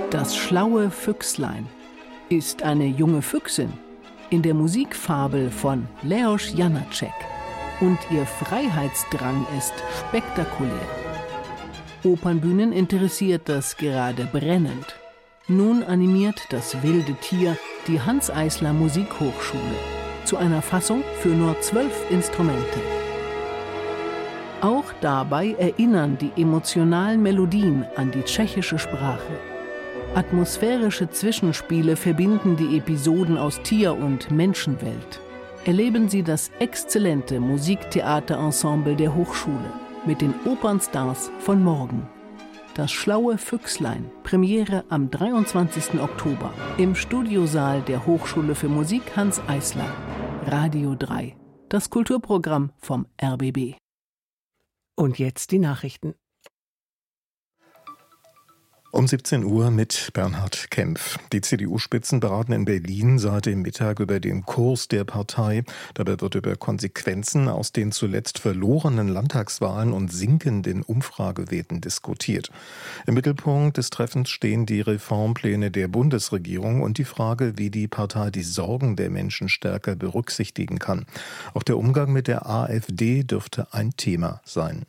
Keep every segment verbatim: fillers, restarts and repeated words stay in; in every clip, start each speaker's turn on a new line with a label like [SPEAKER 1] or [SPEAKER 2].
[SPEAKER 1] Das schlaue Füchslein ist eine junge Füchsin in der Musikfabel von Leoš Janáček und ihr Freiheitsdrang ist spektakulär. Opernbühnen interessiert das gerade brennend. Nun animiert das wilde Tier die Hanns Eisler Musikhochschule zu einer Fassung für nur zwölf Instrumente. Auch dabei erinnern die emotionalen Melodien an die tschechische Sprache. Atmosphärische Zwischenspiele verbinden die Episoden aus Tier- und Menschenwelt. Erleben Sie das exzellente Musiktheaterensemble der Hochschule mit den Opernstars von morgen. Das schlaue Füchslein, Premiere am dreiundzwanzigsten Oktober im Studiosaal der Hochschule für Musik Hanns Eisler. Radio drei, das Kulturprogramm vom R B B. Und jetzt die Nachrichten.
[SPEAKER 2] Um siebzehn Uhr mit Bernhard Kempf. Die C D U-Spitzen beraten in Berlin seit dem Mittag über den Kurs der Partei. Dabei wird über Konsequenzen aus den zuletzt verlorenen Landtagswahlen und sinkenden Umfragewerten diskutiert. Im Mittelpunkt des Treffens stehen die Reformpläne der Bundesregierung und die Frage, wie die Partei die Sorgen der Menschen stärker berücksichtigen kann. Auch der Umgang mit der AfD dürfte ein Thema sein.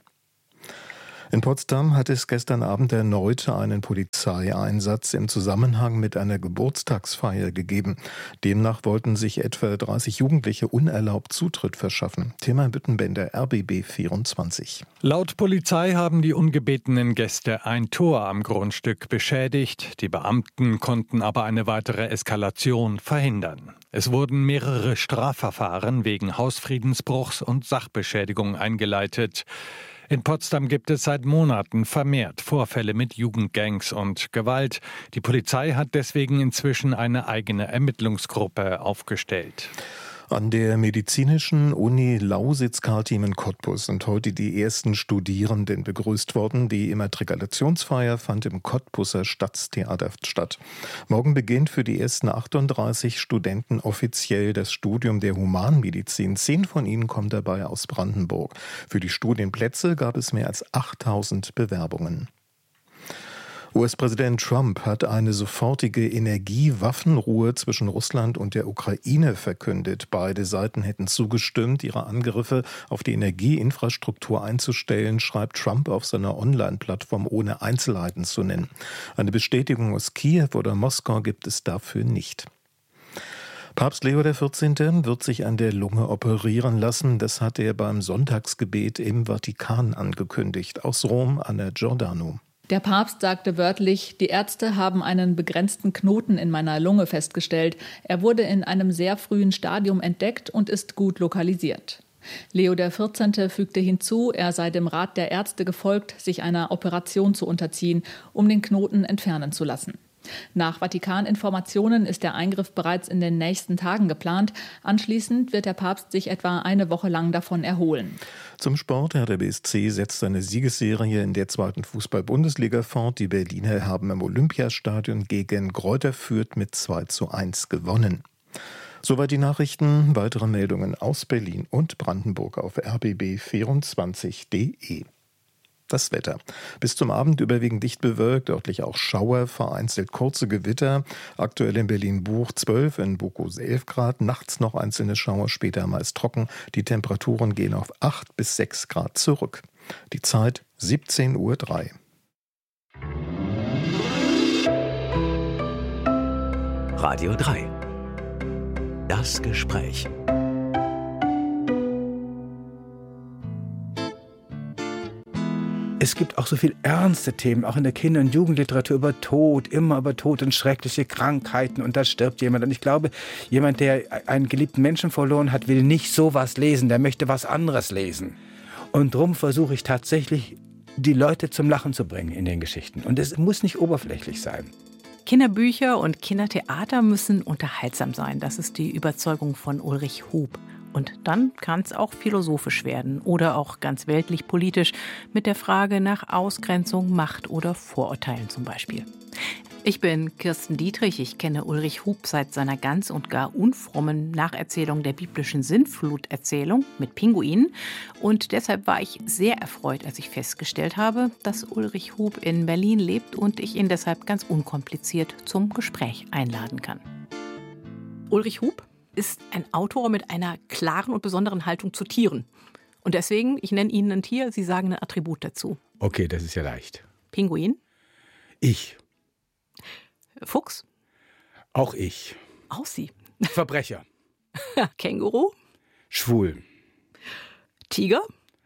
[SPEAKER 2] In Potsdam hat es gestern Abend erneut einen Polizeieinsatz im Zusammenhang mit einer Geburtstagsfeier gegeben. Demnach wollten sich etwa dreißig Jugendliche unerlaubt Zutritt verschaffen. Thema Büttenbender, R B B vierundzwanzig.
[SPEAKER 3] Laut Polizei haben die ungebetenen Gäste ein Tor am Grundstück beschädigt. Die Beamten konnten aber eine weitere Eskalation verhindern. Es wurden mehrere Strafverfahren wegen Hausfriedensbruchs und Sachbeschädigung eingeleitet. In Potsdam gibt es seit Monaten vermehrt Vorfälle mit Jugendgangs und Gewalt. Die Polizei hat deswegen inzwischen eine eigene Ermittlungsgruppe aufgestellt.
[SPEAKER 2] An der Medizinischen Uni Lausitz-Karlsheim in Cottbus sind heute die ersten Studierenden begrüßt worden. Die Immatrikulationsfeier fand im Cottbuser Stadttheater statt. Morgen beginnt für die ersten achtunddreißig Studenten offiziell das Studium der Humanmedizin. Zehn von ihnen kommen dabei aus Brandenburg. Für die Studienplätze gab es mehr als achttausend Bewerbungen. U S-Präsident Trump hat eine sofortige Energiewaffenruhe zwischen Russland und der Ukraine verkündet. Beide Seiten hätten zugestimmt, ihre Angriffe auf die Energieinfrastruktur einzustellen, schreibt Trump auf seiner Online-Plattform, ohne Einzelheiten zu nennen. Eine Bestätigung aus Kiew oder Moskau gibt es dafür nicht. Papst Leo der vierzehnte. wird sich an der Lunge operieren lassen. Das hat er beim Sonntagsgebet im Vatikan angekündigt. Aus Rom, Anna Giordano.
[SPEAKER 4] Der Papst sagte wörtlich, die Ärzte haben einen begrenzten Knoten in meiner Lunge festgestellt. Er wurde in einem sehr frühen Stadium entdeckt und ist gut lokalisiert. Leo der vierzehnte. fügte hinzu, er sei dem Rat der Ärzte gefolgt, sich einer Operation zu unterziehen, um den Knoten entfernen zu lassen. Nach Vatikan-Informationen ist der Eingriff bereits in den nächsten Tagen geplant. Anschließend wird der Papst sich etwa eine Woche lang davon erholen.
[SPEAKER 2] Zum Sport. Hertha B S C setzt seine Siegesserie in der zweiten Fußball-Bundesliga fort. Die Berliner haben im Olympiastadion gegen Greuther Fürth mit zwei zu eins gewonnen. Soweit die Nachrichten. Weitere Meldungen aus Berlin und Brandenburg auf r b b vierundzwanzig punkt de. Das Wetter. Bis zum Abend überwiegend dicht bewölkt, örtlich auch Schauer, vereinzelt kurze Gewitter. Aktuell in Berlin-Buch zwölf, in Buchholz elf Grad, nachts noch einzelne Schauer, später meist trocken. Die Temperaturen gehen auf acht bis sechs Grad zurück. Die Zeit siebzehn Uhr drei.
[SPEAKER 5] Radio drei. Das Gespräch.
[SPEAKER 6] Es gibt auch so viel ernste Themen, auch in der Kinder- und Jugendliteratur, über Tod, immer über Tod und schreckliche Krankheiten und da stirbt jemand. Und ich glaube, jemand, der einen geliebten Menschen verloren hat, will nicht sowas lesen, der möchte was anderes lesen. Und darum versuche ich tatsächlich, die Leute zum Lachen zu bringen in den Geschichten. Und es muss nicht oberflächlich sein.
[SPEAKER 7] Kinderbücher und Kindertheater müssen unterhaltsam sein. Das ist die Überzeugung von Ulrich Hub. Und dann kann es auch philosophisch werden oder auch ganz weltlich politisch mit der Frage nach Ausgrenzung, Macht oder Vorurteilen zum Beispiel. Ich bin Kirsten Dietrich. Ich kenne Ulrich Hub seit seiner ganz und gar unfrommen Nacherzählung der biblischen Sintfluterzählung mit Pinguinen. Und deshalb war ich sehr erfreut, als ich festgestellt habe, dass Ulrich Hub in Berlin lebt und ich ihn deshalb ganz unkompliziert zum Gespräch einladen kann. Ulrich Hub ist ein Autor mit einer klaren und besonderen Haltung zu Tieren. Und deswegen, ich nenne Ihnen ein Tier, Sie sagen ein Attribut dazu.
[SPEAKER 6] Okay, das ist ja leicht.
[SPEAKER 7] Pinguin?
[SPEAKER 6] Ich.
[SPEAKER 7] Fuchs?
[SPEAKER 6] Auch ich.
[SPEAKER 7] Auch Sie.
[SPEAKER 6] Verbrecher.
[SPEAKER 7] Känguru?
[SPEAKER 6] Schwul.
[SPEAKER 7] Tiger?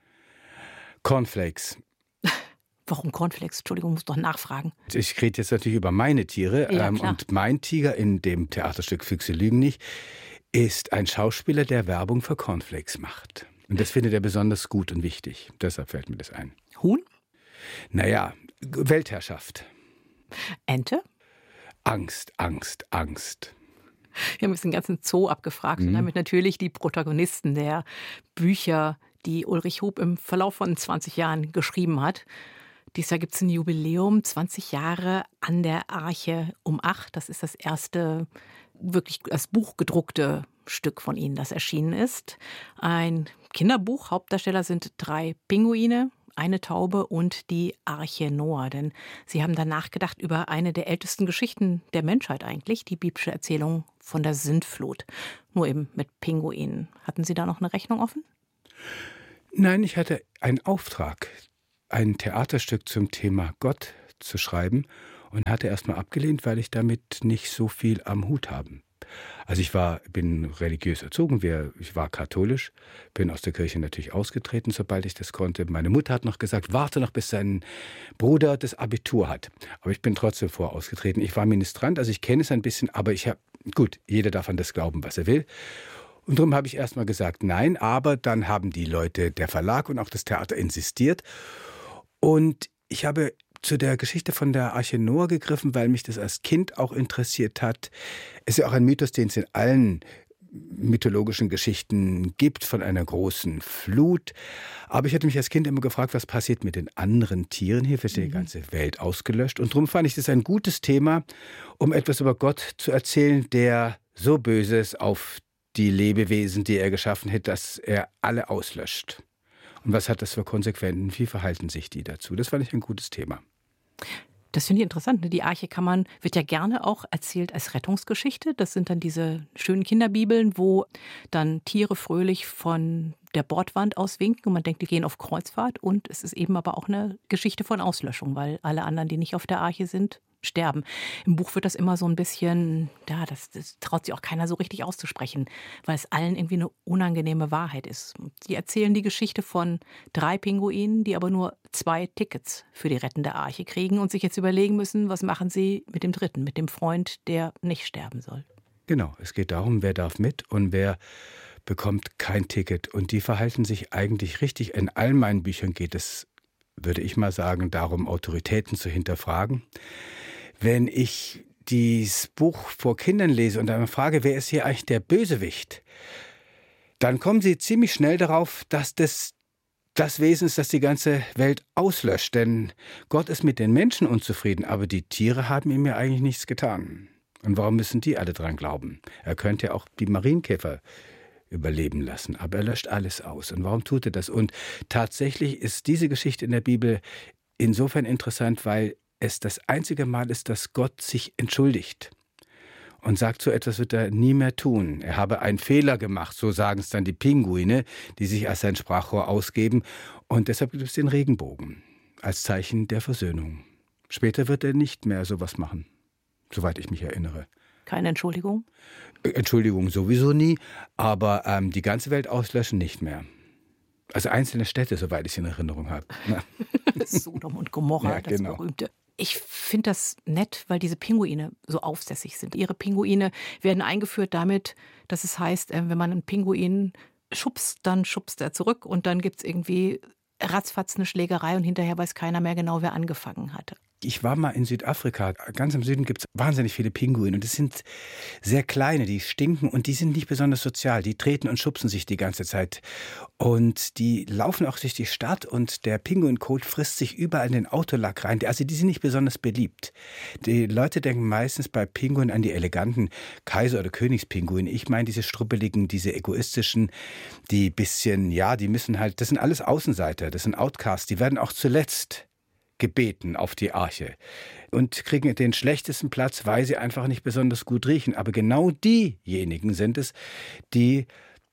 [SPEAKER 6] Cornflakes.
[SPEAKER 7] Warum Cornflakes? Entschuldigung, muss doch nachfragen.
[SPEAKER 6] Ich rede jetzt natürlich über meine Tiere.
[SPEAKER 7] Ja,
[SPEAKER 6] ähm, und mein Tiger in dem Theaterstück Füchse lügen nicht ist ein Schauspieler, der Werbung für Cornflakes macht. Und das findet er besonders gut und wichtig. Deshalb fällt mir das ein.
[SPEAKER 7] Huhn?
[SPEAKER 6] Naja, Weltherrschaft.
[SPEAKER 7] Ente?
[SPEAKER 6] Angst, Angst, Angst.
[SPEAKER 7] Wir haben jetzt den ganzen Zoo abgefragt mhm. und damit natürlich die Protagonisten der Bücher, die Ulrich Hub im Verlauf von zwanzig Jahren geschrieben hat. Dieses Jahr gibt es ein Jubiläum, zwanzig Jahre an der Arche um acht. Das ist das erste, wirklich das buchgedruckte Stück von Ihnen, das erschienen ist. Ein Kinderbuch, Hauptdarsteller sind drei Pinguine, eine Taube und die Arche Noah. Denn Sie haben da nachgedacht über eine der ältesten Geschichten der Menschheit eigentlich, die biblische Erzählung von der Sintflut. Nur eben mit Pinguinen. Hatten Sie da noch eine Rechnung offen?
[SPEAKER 6] Nein, ich hatte einen Auftrag, ein Theaterstück zum Thema Gott zu schreiben und hatte erst mal abgelehnt, weil ich damit nicht so viel am Hut habe. Also ich war, bin religiös erzogen, ich war katholisch, bin aus der Kirche natürlich ausgetreten, sobald ich das konnte. Meine Mutter hat noch gesagt, warte noch, bis sein Bruder das Abitur hat. Aber ich bin trotzdem vorher ausgetreten. Ich war Ministrant, also ich kenne es ein bisschen, aber ich habe, gut, jeder darf an das glauben, was er will. Und darum habe ich erst mal gesagt, nein, aber dann haben die Leute, der Verlag und auch das Theater insistiert. Und ich habe zu der Geschichte von der Arche Noah gegriffen, weil mich das als Kind auch interessiert hat. Es ist ja auch ein Mythos, den es in allen mythologischen Geschichten gibt, von einer großen Flut. Aber ich hatte mich als Kind immer gefragt, was passiert mit den anderen Tieren? Hier wird die ganze Welt ausgelöscht. Und darum fand ich das ein gutes Thema, um etwas über Gott zu erzählen, der so Böses auf die Lebewesen, die er geschaffen hat, dass er alle auslöscht. Und was hat das für Konsequenzen? Wie verhalten sich die dazu? Das fand ich ein gutes Thema.
[SPEAKER 7] Das finde ich interessant. Die Arche kann man, wird ja gerne auch erzählt als Rettungsgeschichte. Das sind dann diese schönen Kinderbibeln, wo dann Tiere fröhlich von der Bordwand aus winken und man denkt, die gehen auf Kreuzfahrt. Und es ist eben aber auch eine Geschichte von Auslöschung, weil alle anderen, die nicht auf der Arche sind, sterben. Im Buch wird das immer so ein bisschen, ja, das, das traut sich auch keiner so richtig auszusprechen, weil es allen irgendwie eine unangenehme Wahrheit ist. Sie erzählen die Geschichte von drei Pinguinen, die aber nur zwei Tickets für die rettende Arche kriegen und sich jetzt überlegen müssen, was machen sie mit dem dritten, mit dem Freund, der nicht sterben soll.
[SPEAKER 6] Genau, es geht darum, wer darf mit und wer bekommt kein Ticket. Und die verhalten sich eigentlich richtig. In all meinen Büchern geht es, würde ich mal sagen, darum, Autoritäten zu hinterfragen. Wenn ich dieses Buch vor Kindern lese und dann frage, wer ist hier eigentlich der Bösewicht, dann kommen sie ziemlich schnell darauf, dass das das Wesen ist, das die ganze Welt auslöscht. Denn Gott ist mit den Menschen unzufrieden, aber die Tiere haben ihm ja eigentlich nichts getan. Und warum müssen die alle dran glauben? Er könnte ja auch die Marienkäfer überleben lassen, aber er löscht alles aus. Und warum tut er das? Und tatsächlich ist diese Geschichte in der Bibel insofern interessant, weil es das einzige Mal ist, dass Gott sich entschuldigt und sagt, so etwas wird er nie mehr tun. Er habe einen Fehler gemacht, so sagen es dann die Pinguine, die sich als sein Sprachrohr ausgeben. Und deshalb gibt es den Regenbogen als Zeichen der Versöhnung. Später wird er nicht mehr sowas machen, soweit ich mich erinnere.
[SPEAKER 7] Keine Entschuldigung?
[SPEAKER 6] Entschuldigung sowieso nie, aber ähm, die ganze Welt auslöschen nicht mehr. Also einzelne Städte, soweit ich es in Erinnerung habe.
[SPEAKER 7] Sodom und Gomorra,
[SPEAKER 6] ja,
[SPEAKER 7] das
[SPEAKER 6] genau.
[SPEAKER 7] berühmte. Ich finde das nett, weil diese Pinguine so aufsässig sind. Ihre Pinguine werden eingeführt damit, dass es heißt, wenn man einen Pinguin schubst, dann schubst er zurück und dann gibt es irgendwie ratzfatz eine Schlägerei und hinterher weiß keiner mehr genau, wer angefangen hat.
[SPEAKER 6] Ich war mal in Südafrika. Ganz im Süden gibt es wahnsinnig viele Pinguine. Und es sind sehr kleine, die stinken und die sind nicht besonders sozial. Die treten und schubsen sich die ganze Zeit. Und die laufen auch durch die Stadt und der Pinguinkot frisst sich überall in den Autolack rein. Also die sind nicht besonders beliebt. Die Leute denken meistens bei Pinguinen an die eleganten Kaiser- oder Königspinguine. Ich meine diese struppeligen, diese egoistischen, die bisschen, ja, die müssen halt, das sind alles Außenseiter, das sind Outcasts. Die werden auch zuletzt gebeten auf die Arche und kriegen den schlechtesten Platz, weil sie einfach nicht besonders gut riechen. Aber genau diejenigen sind es, die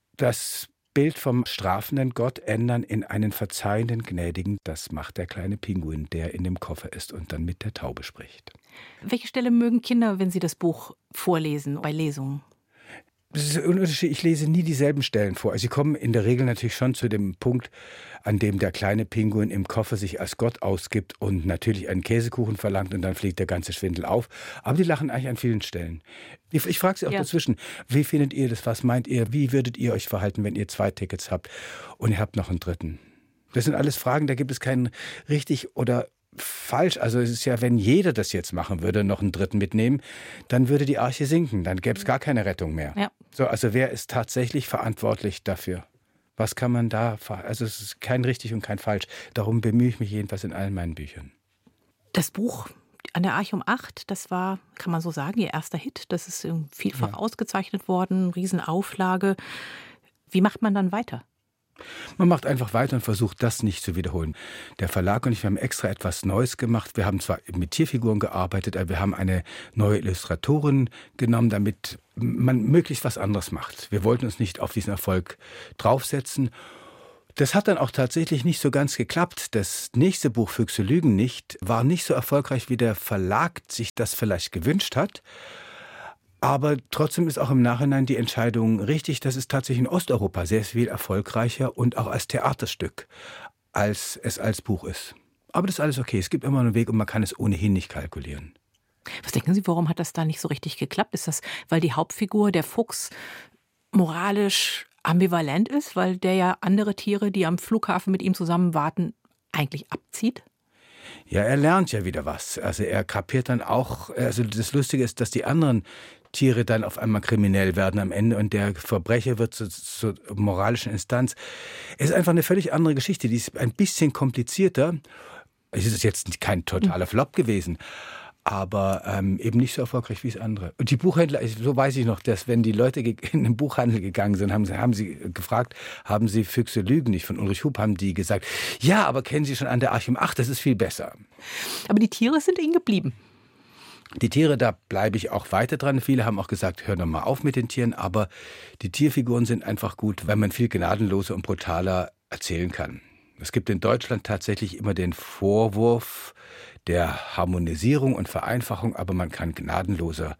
[SPEAKER 6] das Bild vom strafenden Gott ändern in einen verzeihenden, gnädigen. Das macht der kleine Pinguin, der in dem Koffer ist und dann mit der Taube spricht.
[SPEAKER 7] Welche Stelle mögen Kinder, wenn sie das Buch vorlesen, bei Lesungen?
[SPEAKER 6] Das ist ein Unterschied. Ich lese nie dieselben Stellen vor. Also sie kommen in der Regel natürlich schon zu dem Punkt, an dem der kleine Pinguin im Koffer sich als Gott ausgibt und natürlich einen Käsekuchen verlangt und dann fliegt der ganze Schwindel auf. Aber die lachen eigentlich an vielen Stellen. Ich, ich frage Sie auch ja. dazwischen, wie findet ihr das? Was meint ihr? Wie würdet ihr euch verhalten, wenn ihr zwei Tickets habt und ihr habt noch einen dritten? Das sind alles Fragen, da gibt es keinen richtig oder falsch. Also es ist ja, wenn jeder das jetzt machen würde, noch einen dritten mitnehmen, dann würde die Arche sinken. Dann gäbe es gar keine Rettung mehr. Ja. So, also wer ist tatsächlich verantwortlich dafür? Was kann man da, also es ist kein richtig und kein falsch. Darum bemühe ich mich jedenfalls in allen meinen Büchern.
[SPEAKER 7] Das Buch An der Arche um acht, das war, kann man so sagen, Ihr erster Hit. Das ist vielfach ja. ausgezeichnet worden, Riesenauflage. Wie macht man dann weiter?
[SPEAKER 6] Man macht einfach weiter und versucht, das nicht zu wiederholen. Der Verlag und ich, wir haben extra etwas Neues gemacht. Wir haben zwar mit Tierfiguren gearbeitet, aber wir haben eine neue Illustratorin genommen, damit man möglichst was anderes macht. Wir wollten uns nicht auf diesen Erfolg draufsetzen. Das hat dann auch tatsächlich nicht so ganz geklappt. Das nächste Buch, Füchse lügen nicht, war nicht so erfolgreich, wie der Verlag sich das vielleicht gewünscht hat. Aber trotzdem ist auch im Nachhinein die Entscheidung richtig, dass es tatsächlich in Osteuropa sehr viel erfolgreicher und auch als Theaterstück, als es als Buch ist. Aber das ist alles okay. Es gibt immer einen Weg und man kann es ohnehin nicht kalkulieren.
[SPEAKER 7] Was denken Sie, warum hat das da nicht so richtig geklappt? Ist das, weil die Hauptfigur, der Fuchs, moralisch ambivalent ist, weil der ja andere Tiere, die am Flughafen mit ihm zusammen warten, eigentlich abzieht?
[SPEAKER 6] Ja, er lernt ja wieder was. Also er kapiert dann auch, also das Lustige ist, dass die anderen Tiere dann auf einmal kriminell werden am Ende und der Verbrecher wird zur, zur moralischen Instanz. Es ist einfach eine völlig andere Geschichte, die ist ein bisschen komplizierter. Es ist jetzt kein totaler Flop gewesen, aber ähm, eben nicht so erfolgreich wie das andere. Und die Buchhändler, so weiß ich noch, dass wenn die Leute in den Buchhandel gegangen sind, haben sie, haben sie gefragt, haben sie Füchse lügen nicht von Ulrich Hupp, haben die gesagt, ja, aber kennen Sie schon An der Arche um acht, das ist viel besser.
[SPEAKER 7] Aber die Tiere sind Ihnen geblieben.
[SPEAKER 6] Die Tiere, da bleibe ich auch weiter dran. Viele haben auch gesagt, hör doch mal auf mit den Tieren. Aber die Tierfiguren sind einfach gut, weil man viel gnadenloser und brutaler erzählen kann. Es gibt in Deutschland tatsächlich immer den Vorwurf der Harmonisierung und Vereinfachung, aber man kann gnadenloser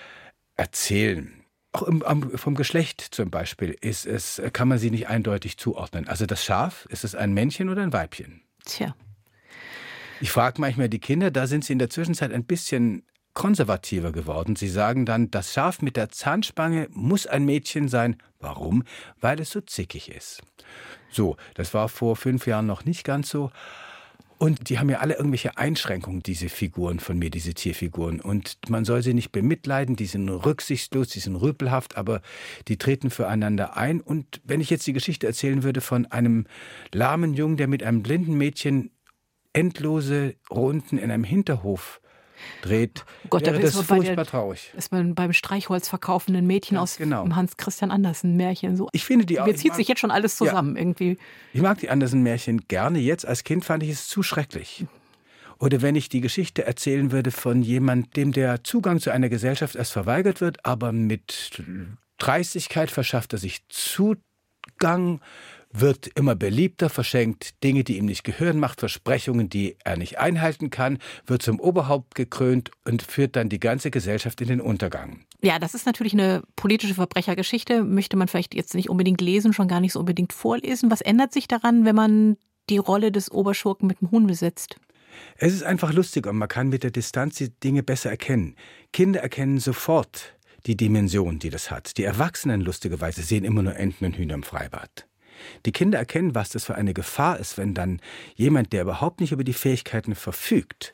[SPEAKER 6] erzählen. Auch im, vom Geschlecht zum Beispiel ist es, kann man sie nicht eindeutig zuordnen. Also das Schaf, ist es ein Männchen oder ein Weibchen?
[SPEAKER 7] Tja.
[SPEAKER 6] Ich frage manchmal die Kinder, da sind sie in der Zwischenzeit ein bisschen konservativer geworden. Sie sagen dann, das Schaf mit der Zahnspange muss ein Mädchen sein. Warum? Weil es so zickig ist. So, das war vor fünf Jahren noch nicht ganz so. Und die haben ja alle irgendwelche Einschränkungen, diese Figuren von mir, diese Tierfiguren. Und man soll sie nicht bemitleiden, die sind rücksichtslos, die sind rüpelhaft, aber die treten füreinander ein. Und wenn ich jetzt die Geschichte erzählen würde von einem lahmen Jungen, der mit einem blinden Mädchen endlose Runden in einem Hinterhof dreht,
[SPEAKER 7] oh Gott,
[SPEAKER 6] wäre
[SPEAKER 7] da
[SPEAKER 6] das furchtbar
[SPEAKER 7] der,
[SPEAKER 6] traurig.
[SPEAKER 7] Ist man beim Streichholz verkaufenden Mädchen ja, aus genau. dem Hans Christian Andersen Märchen so.
[SPEAKER 6] Ich finde die auch.
[SPEAKER 7] Mir zieht mag, sich jetzt schon alles zusammen ja, irgendwie.
[SPEAKER 6] Ich mag die Andersen Märchen gerne. Jetzt als Kind fand ich es zu schrecklich. Oder wenn ich die Geschichte erzählen würde von jemandem, dem der Zugang zu einer Gesellschaft erst verweigert wird, aber mit Dreistigkeit verschafft er sich Zugang, wird immer beliebter, verschenkt Dinge, die ihm nicht gehören, macht Versprechungen, die er nicht einhalten kann, wird zum Oberhaupt gekrönt und führt dann die ganze Gesellschaft in den Untergang.
[SPEAKER 7] Ja, das ist natürlich eine politische Verbrechergeschichte, möchte man vielleicht jetzt nicht unbedingt lesen, schon gar nicht so unbedingt vorlesen. Was ändert sich daran, wenn man die Rolle des Oberschurken mit dem Huhn besetzt?
[SPEAKER 6] Es ist einfach lustig und man kann mit der Distanz die Dinge besser erkennen. Kinder erkennen sofort die Dimension, die das hat. Die Erwachsenen lustigerweise sehen immer nur Enten und Hühner im Freibad. Die Kinder erkennen, was das für eine Gefahr ist, wenn dann jemand, der überhaupt nicht über die Fähigkeiten verfügt,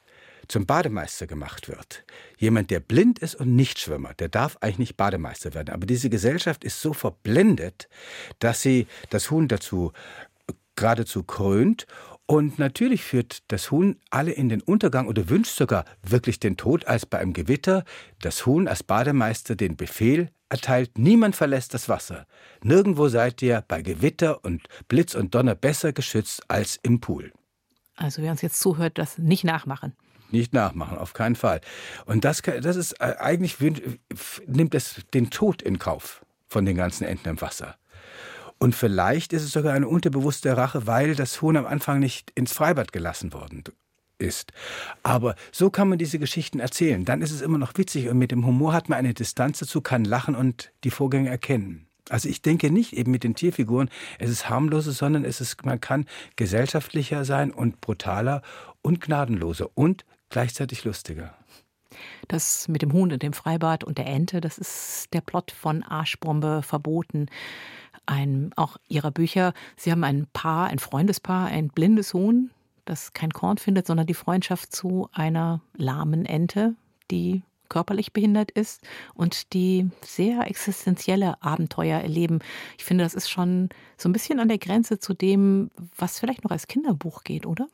[SPEAKER 6] zum Bademeister gemacht wird. Jemand, der blind ist und Nichtschwimmer, der darf eigentlich nicht Bademeister werden. Aber diese Gesellschaft ist so verblendet, dass sie das Huhn dazu geradezu krönt. Und natürlich führt das Huhn alle in den Untergang oder wünscht sogar wirklich den Tod, als bei einem Gewitter das Huhn als Bademeister den Befehl erteilt, niemand verlässt das Wasser. Nirgendwo seid ihr bei Gewitter und Blitz und Donner besser geschützt als im Pool.
[SPEAKER 7] Also wer uns jetzt zuhört, das nicht nachmachen.
[SPEAKER 6] Nicht nachmachen, auf keinen Fall. Und das, das ist eigentlich, nimmt es den Tod in Kauf von den ganzen Enten im Wasser. Und vielleicht ist es sogar eine unterbewusste Rache, weil das Huhn am Anfang nicht ins Freibad gelassen worden ist. Aber so kann man diese Geschichten erzählen. Dann ist es immer noch witzig und mit dem Humor hat man eine Distanz dazu, kann lachen und die Vorgänge erkennen. Also ich denke nicht eben mit den Tierfiguren, es ist harmloser, sondern es ist, man kann gesellschaftlicher sein und brutaler und gnadenloser und gleichzeitig lustiger.
[SPEAKER 7] Das mit dem Huhn und dem Freibad und der Ente, das ist der Plot von Arschbombe verboten. Ein, auch ihrer Bücher. Sie haben ein Paar, ein Freundespaar, ein blindes Huhn, das kein Korn findet, sondern die Freundschaft zu einer lahmen Ente, die körperlich behindert ist und die sehr existenzielle Abenteuer erleben. Ich finde, das ist schon so ein bisschen an der Grenze zu dem, was vielleicht noch als Kinderbuch geht, oder?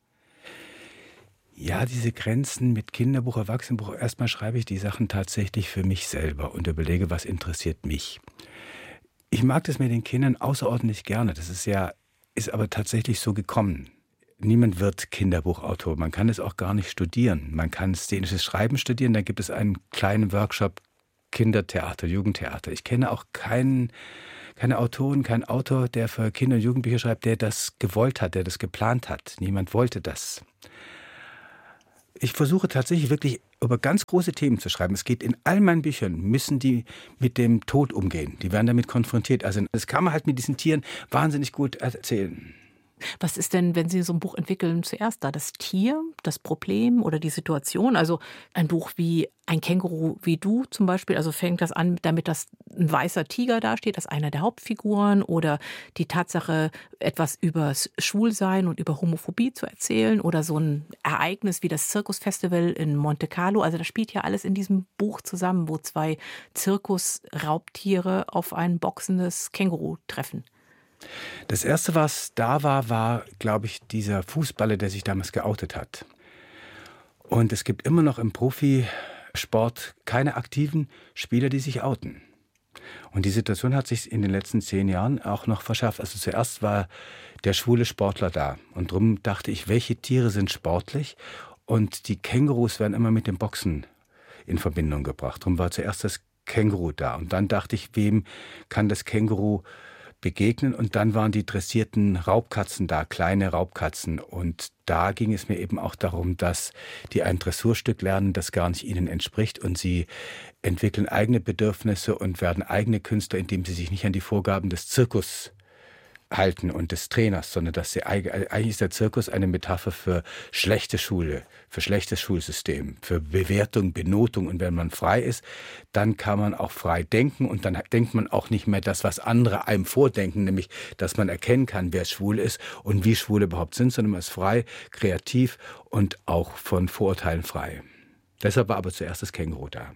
[SPEAKER 6] Ja, diese Grenzen mit Kinderbuch, Erwachsenenbuch, erstmal schreibe ich die Sachen tatsächlich für mich selber und überlege, was interessiert mich. Ich mag das mit den Kindern außerordentlich gerne. Das ist ja, ist aber tatsächlich so gekommen. Niemand wird Kinderbuchautor. Man kann es auch gar nicht studieren. Man kann szenisches Schreiben studieren. Da gibt es einen kleinen Workshop Kindertheater, Jugendtheater. Ich kenne auch keinen, keine Autoren, keinen Autor, der für Kinder- und Jugendbücher schreibt, der das gewollt hat, der das geplant hat. Niemand wollte das. Ich versuche tatsächlich wirklich über ganz große Themen zu schreiben. Es geht in all meinen Büchern, müssen die mit dem Tod umgehen. Die werden damit konfrontiert. Also das kann man halt mit diesen Tieren wahnsinnig gut erzählen.
[SPEAKER 7] Was ist denn, wenn Sie so ein Buch entwickeln, zuerst da? Das Tier, das Problem oder die Situation? Also ein Buch wie Ein Känguru wie du zum Beispiel, also fängt das an damit, dass ein weißer Tiger dasteht, als einer der Hauptfiguren, oder die Tatsache, etwas übers Schwulsein und über Homophobie zu erzählen, oder so ein Ereignis wie das Zirkusfestival in Monte Carlo. Also das spielt ja alles in diesem Buch zusammen, wo zwei Zirkusraubtiere auf ein boxendes Känguru treffen.
[SPEAKER 6] Das Erste, was da war, war, glaube ich, dieser Fußballer, der sich damals geoutet hat. Und es gibt immer noch im Profisport keine aktiven Spieler, die sich outen. Und die Situation hat sich in den letzten zehn Jahren auch noch verschärft. Also zuerst war der schwule Sportler da. Und darum dachte ich, welche Tiere sind sportlich? Und die Kängurus werden immer mit dem Boxen in Verbindung gebracht. Darum war zuerst das Känguru da. Und dann dachte ich, wem kann das Känguru begegnen, und dann waren die dressierten Raubkatzen da, kleine Raubkatzen, und da ging es mir eben auch darum, dass die ein Dressurstück lernen, das gar nicht ihnen entspricht, und sie entwickeln eigene Bedürfnisse und werden eigene Künstler, indem sie sich nicht an die Vorgaben des Zirkus halten und des Trainers, sondern dass sie, eigentlich ist der Zirkus eine Metapher für schlechte Schule, für schlechtes Schulsystem, für Bewertung, Benotung, und wenn man frei ist, dann kann man auch frei denken, und dann denkt man auch nicht mehr das, was andere einem vordenken, nämlich, dass man erkennen kann, wer schwul ist und wie Schwule überhaupt sind, sondern man ist frei, kreativ und auch von Vorurteilen frei. Deshalb war aber zuerst das Känguru da.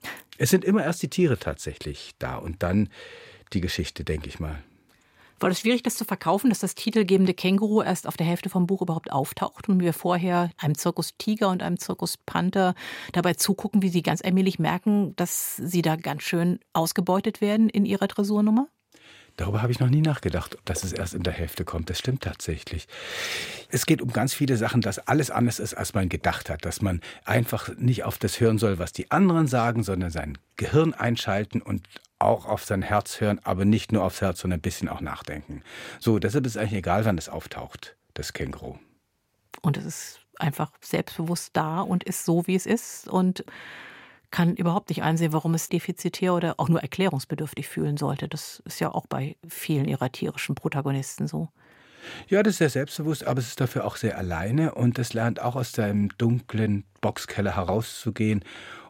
[SPEAKER 6] Es sind immer erst die Tiere tatsächlich da und dann die Geschichte, denke ich mal.
[SPEAKER 7] War das schwierig, das zu verkaufen, dass das titelgebende Känguru erst auf der Hälfte vom Buch überhaupt auftaucht und wir vorher einem Zirkustiger und einem Zirkuspanther dabei zugucken, wie sie ganz allmählich merken, dass sie da ganz schön ausgebeutet werden in ihrer Dressurnummer?
[SPEAKER 6] Darüber habe ich noch nie nachgedacht, dass es erst in der Hälfte kommt. Das stimmt tatsächlich. Es geht um ganz viele Sachen, dass alles anders ist, als man gedacht hat. Dass man einfach nicht auf das hören soll, was die anderen sagen, sondern sein Gehirn einschalten und auch auf sein Herz hören, aber nicht nur aufs Herz, sondern ein bisschen auch nachdenken. So, deshalb ist es eigentlich egal, wann es auftaucht, das Känguru.
[SPEAKER 7] Und es ist einfach selbstbewusst da und ist so, wie es ist, und kann überhaupt nicht einsehen, warum es defizitär oder auch nur erklärungsbedürftig fühlen sollte. Das ist ja auch bei vielen ihrer tierischen Protagonisten so.
[SPEAKER 6] Ja, das ist sehr selbstbewusst, aber es ist dafür auch sehr alleine, und es lernt auch aus seinem dunklen Boxkeller herauszugehen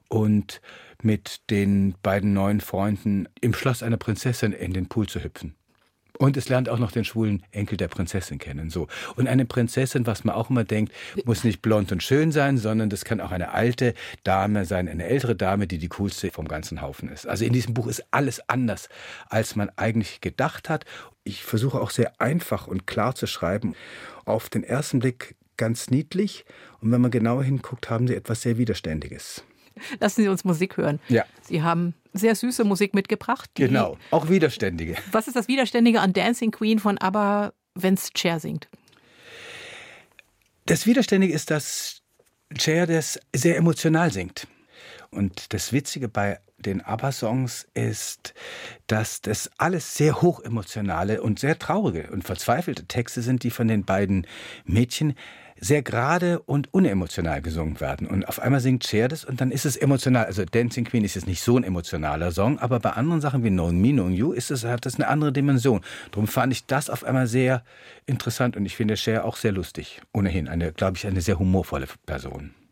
[SPEAKER 6] und mit den beiden neuen Freunden im Schloss einer Prinzessin in den Pool zu hüpfen. Und es lernt auch noch den schwulen Enkel der Prinzessin kennen. So. Und eine Prinzessin, was man auch immer denkt, muss nicht blond und schön sein, sondern das kann auch eine alte Dame sein, eine ältere Dame, die die coolste vom ganzen Haufen ist. Also in diesem Buch ist alles anders, als man eigentlich gedacht hat. Ich versuche auch sehr einfach und klar zu schreiben. Auf den ersten Blick ganz niedlich. Und wenn man genauer hinguckt, haben sie etwas sehr Widerständiges.
[SPEAKER 7] Lassen Sie uns Musik hören.
[SPEAKER 6] Ja.
[SPEAKER 7] Sie haben sehr süße Musik mitgebracht.
[SPEAKER 6] Genau, auch Widerständige.
[SPEAKER 7] Was ist das Widerständige an Dancing Queen von ABBA, wenn's Cher singt?
[SPEAKER 6] Das Widerständige ist, dass Cher das sehr emotional singt. Und das Witzige bei den ABBA-Songs ist, dass das alles sehr hochemotionale und sehr traurige und verzweifelte Texte sind, die von den beiden Mädchen sehr gerade und unemotional gesungen werden. Und auf einmal singt Cher das und dann ist es emotional. Also Dancing Queen ist jetzt nicht so ein emotionaler Song, aber bei anderen Sachen wie Knowing Me, Knowing You ist es, hat das eine andere Dimension. Darum fand ich das auf einmal sehr interessant und ich finde Cher auch sehr lustig. Ohnehin, eine, glaube ich, eine sehr humorvolle Person.